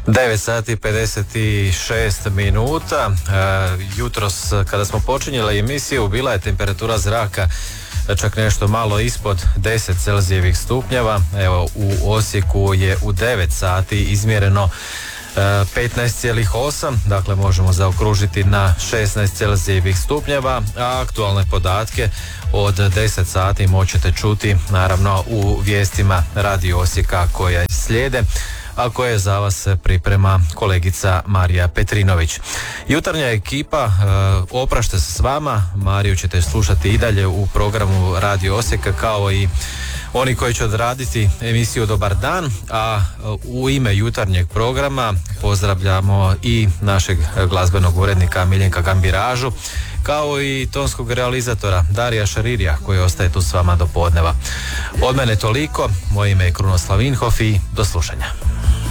9 sati 56 minuta. Jutros kada smo počinjeli emisiju bila je temperatura zraka čak nešto malo ispod 10 Celzijevih stupnjeva. Evo, u Osijeku je u 9 sati izmjereno 15,8, dakle možemo zaokružiti na 16 Celzijevih stupnjeva, a aktualne podatke od 10 sati moćete čuti naravno u vijestima Radio Osijeka koje slijede, a koje za vas priprema kolegica Marija Petrinović. Jutarnja ekipa oprašta se s vama. Mariju ćete slušati i dalje u programu Radio Osijeka, kao i oni koji će odraditi emisiju Dobar dan, a u ime jutarnjeg programa pozdravljamo i našeg glazbenog urednika Miljenka Gambiražu, kao i tonskog realizatora Darija Šaririja, koji ostaje tu s vama do podneva. Od mene toliko, moje ime je Krunoslav Inhof i do slušanja.